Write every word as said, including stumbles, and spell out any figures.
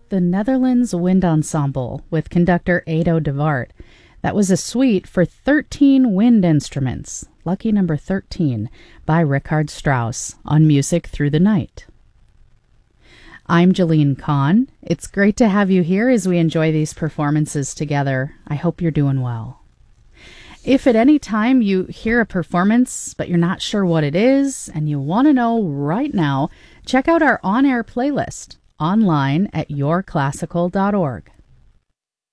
the Netherlands Wind Ensemble with conductor Edo de Waart. That was a suite for thirteen wind instruments, lucky number thirteen, by Richard Strauss on Music Through the Night. I'm Jeline Kahn. It's great to have you here as we enjoy these performances together. I hope you're doing well. If at any time you hear a performance but you're not sure what it is and you want to know right now, check out our on-air playlist online at your classical dot org.